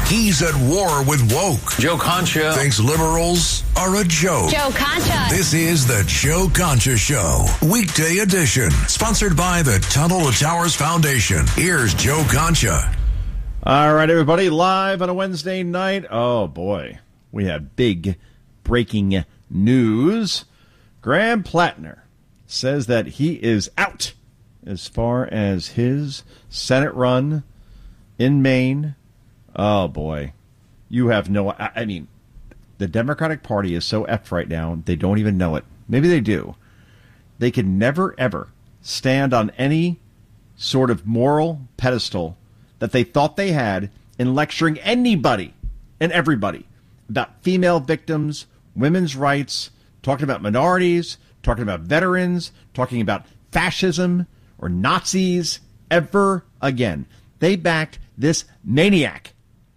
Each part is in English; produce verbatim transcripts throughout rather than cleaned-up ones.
He's at war with woke. Joe Concha thinks liberals are a joke. Joe Concha. This is the Joe Concha Show, weekday edition, sponsored by the Tunnel to Towers Foundation. Here's Joe Concha. All right, everybody, live on a Wednesday night. Oh, boy. We have big breaking news. Graham Plattner says that he is out as far as his Senate run in Maine. Oh, boy. You have no... I, I mean, the Democratic Party is so effed right now, they don't even know it. Maybe they do. They can never, ever stand on any sort of moral pedestal that they thought they had in lecturing anybody and everybody about female victims, women's rights, talking about minorities, talking about veterans, talking about fascism or Nazis ever again. They backed this maniac.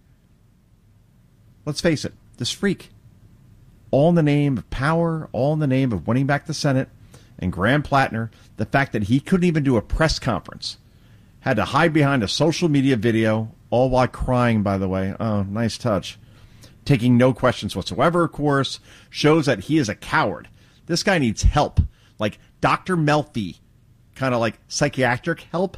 Let's face it, this freak. All in the name of power, all in the name of winning back the Senate. And Graham Plattner, the fact that he couldn't even do a press conference, had to hide behind a social media video, all while crying, by the way. Oh, nice touch. Taking no questions whatsoever, of course, shows that he is a coward. This guy needs help, like Doctor Melfi, kind of like psychiatric help.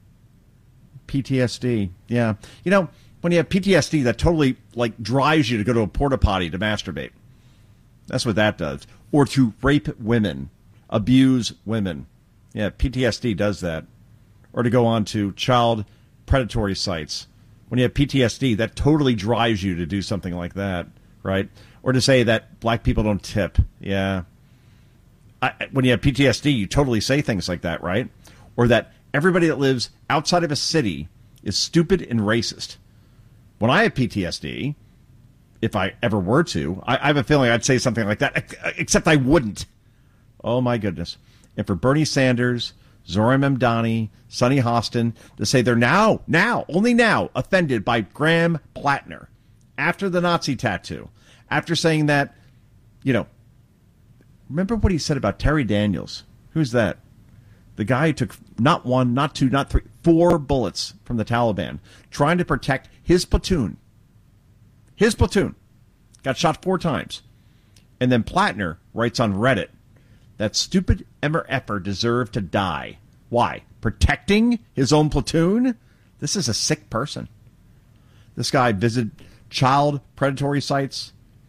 P T S D, yeah. You know, when you have P T S D, that totally like drives you to go to a porta potty to masturbate. That's what that does. Or to rape women, abuse women. Yeah, P T S D does that. Or to go on to child predatory sites. When you have P T S D, that totally drives you to do something like that, right? Or to say that black people don't tip. Yeah. I, when you have P T S D, you totally say things like that, right? Or that everybody that lives outside of a city is stupid and racist. When I have P T S D, if I ever were to, I, I have a feeling I'd say something like that, except I wouldn't. Oh, my goodness. And for Bernie Sanders, Zohran Mamdani, Sonny Hostin to say they're now, now, only now, offended by Graham Plattner after the Nazi tattoo, after saying that, you know, remember what he said about Terry Daniels? Who's that? The guy who took not one, not two, not three, four bullets from the Taliban, trying to protect his platoon. His platoon got shot four times. And then Plattner writes on Reddit, that stupid M R F-er deserved to die. Why? Protecting his own platoon? This is a sick person. This guy visited child predatory sites.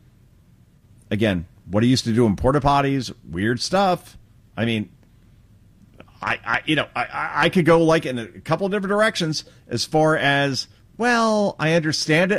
Again, what he used to do in porta potties, weird stuff. I mean, I, I you know, I, I could go like in a couple of different directions as far as, well, I understand it.